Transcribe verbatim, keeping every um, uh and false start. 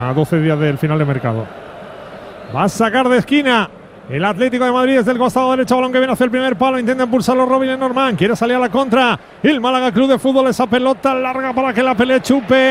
A doce días del final de mercado. Va a sacar de esquina el Atlético de Madrid desde el costado derecho. Balón que viene hacia el primer palo. Intenta impulsarlo Robin Lenormand. Quiere salir a la contra. El Málaga Club de Fútbol. Esa pelota larga para que la pelee Chupe.